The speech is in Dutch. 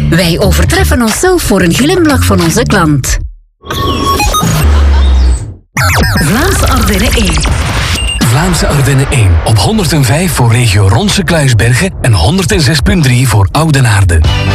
Wij overtreffen onszelf voor een glimlach van onze klant. Vlaamse Ardennen 1. Vlaamse Ardennen 1 op 105 voor regio Ronse Kluisbergen en 106.3 voor Oudenaarde.